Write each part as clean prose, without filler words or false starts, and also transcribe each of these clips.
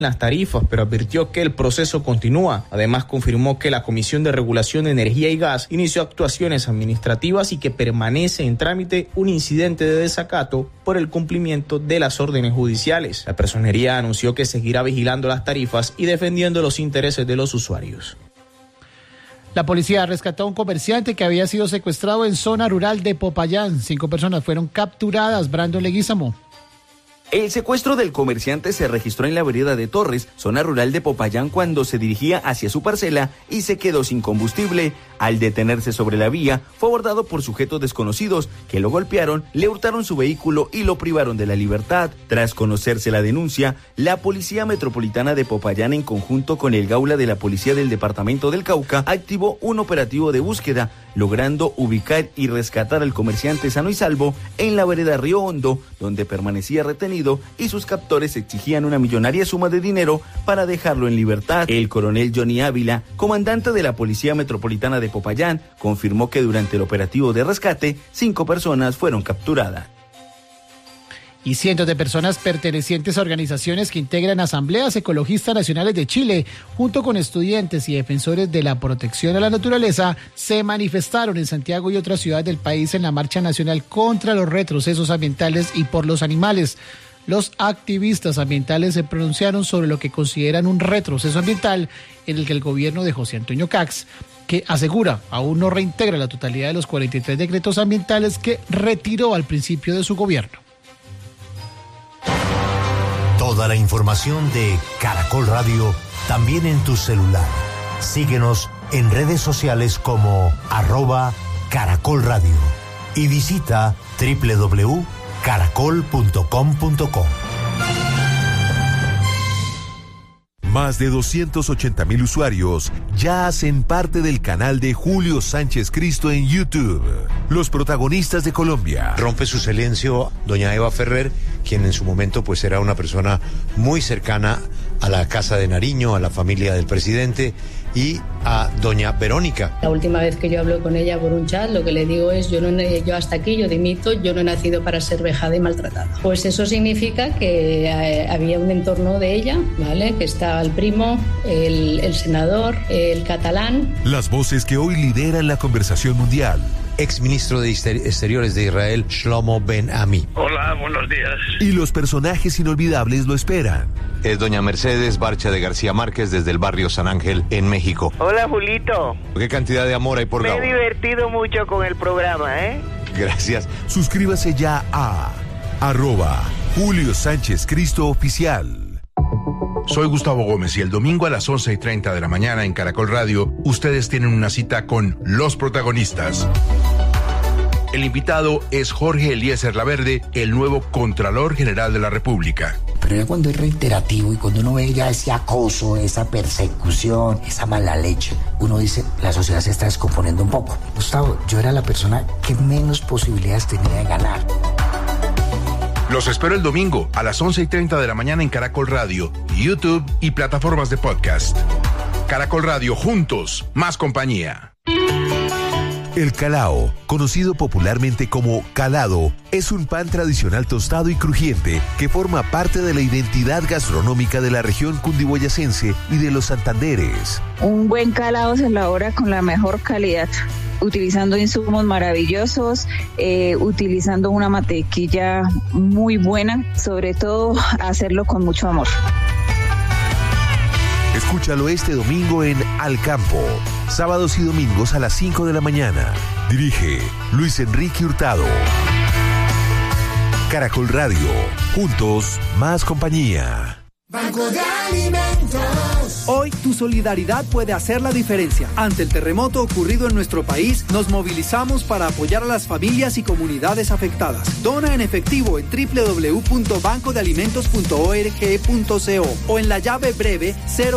las tarifas, pero advirtió que el proceso continúa. Además, confirmó que la Comisión de Regulación de Energía y Gas inició actuaciones administrativas y que permanece en trámite un incidente de desacato por el cumplimiento de las órdenes judiciales. La Personería anunció que seguirá vigilando las tarifas y defendiendo los intereses de los usuarios. La policía rescató a un comerciante que había sido secuestrado en zona rural de Popayán. 5 personas fueron capturadas. Brandon Leguízamo. El secuestro del comerciante se registró en la vereda de Torres, zona rural de Popayán, cuando se dirigía hacia su parcela y se quedó sin combustible. Al detenerse sobre la vía, fue abordado por sujetos desconocidos que lo golpearon, le hurtaron su vehículo y lo privaron de la libertad. Tras conocerse la denuncia, la Policía Metropolitana de Popayán, en conjunto con el Gaula de la Policía del Departamento del Cauca, activó un operativo de búsqueda, logrando ubicar y rescatar al comerciante sano y salvo en la vereda Río Hondo, donde permanecía retenido, y sus captores exigían una millonaria suma de dinero para dejarlo en libertad. El coronel Johnny Ávila, comandante de la Policía Metropolitana de Popayán, confirmó que durante el operativo de rescate, 5 personas fueron capturadas. Y cientos de personas pertenecientes a organizaciones que integran asambleas ecologistas nacionales de Chile, junto con estudiantes y defensores de la protección a la naturaleza, se manifestaron en Santiago y otras ciudades del país en la marcha nacional contra los retrocesos ambientales y por los animales. Los activistas ambientales se pronunciaron sobre lo que consideran un retroceso ambiental en el que el gobierno de José Antonio Cax, que asegura aún no reintegra la totalidad de los 43 decretos ambientales que retiró al principio de su gobierno. Toda la información de Caracol Radio también en tu celular. Síguenos en redes sociales como @Caracol Radio y visita www.caracol.com.co. Más de 280,000 usuarios ya hacen parte del canal de Julio Sánchez Cristo en YouTube. Los protagonistas de Colombia. Rompe su silencio doña Eva Ferrer, quien en su momento pues era una persona muy cercana a la Casa de Nariño, a la familia del presidente, y a doña Verónica. La última vez que yo hablo con ella por un chat, lo que le digo es, yo hasta aquí, yo dimito, yo no he nacido para ser vejada y maltratada. Pues eso significa que había un entorno de ella, ¿vale? Que estaba el primo, el senador, el catalán. Las voces que hoy lideran la conversación mundial. Exministro de Exteriores de Israel, Shlomo Ben-Ami. Hola, buenos días. Y los personajes inolvidables lo esperan. Es doña Mercedes Barcha de García Márquez desde el barrio San Ángel en México. Hola, Julito. ¿Qué cantidad de amor hay por Gabo? Me he divertido mucho con el programa, Gracias. Suscríbase ya a @Julio Sánchez Cristo Oficial. Soy Gustavo Gómez y el domingo a las 11:30 de la mañana en Caracol Radio, ustedes tienen una cita con los protagonistas. El invitado es Jorge Eliezer Laverde, el nuevo Contralor General de la República. Pero ya cuando es reiterativo y cuando uno ve ya ese acoso, esa persecución, esa mala leche, uno dice, la sociedad se está descomponiendo un poco. Gustavo, yo era la persona que menos posibilidades tenía de ganar. Los espero el domingo a las 11:30 de la mañana en Caracol Radio, YouTube y plataformas de podcast. Caracol Radio, juntos, más compañía. El calao, conocido popularmente como calado, es un pan tradicional tostado y crujiente que forma parte de la identidad gastronómica de la región cundiboyacense y de los Santanderes. Un buen calado se elabora con la mejor calidad, utilizando insumos maravillosos, utilizando una mantequilla muy buena, sobre todo hacerlo con mucho amor. Escúchalo este domingo en Al Campo, sábados y domingos a las 5 de la mañana. Dirige Luis Enrique Hurtado. Caracol Radio, juntos, más compañía. Banco de Alimentos. Hoy tu solidaridad puede hacer la diferencia. Ante el terremoto ocurrido en nuestro país, nos movilizamos para apoyar a las familias y comunidades afectadas. Dona en efectivo en www.bancodealimentos.org.co o en la llave breve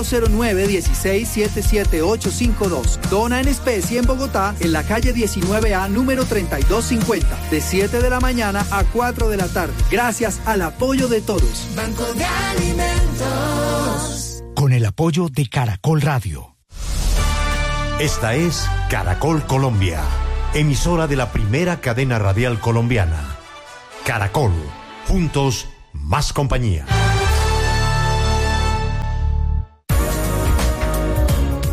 009-16-77852. Dona en especie en Bogotá, en la calle 19A, número 3250, de 7 de la mañana a 4 de la tarde. Gracias al apoyo de todos. Banco de Alimentos. Con el apoyo de Caracol Radio. Esta es Caracol Colombia, emisora de la primera cadena radial colombiana. Caracol, juntos, más compañía.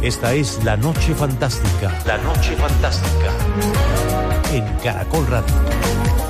Esta es La Noche Fantástica. La Noche Fantástica. En Caracol Radio.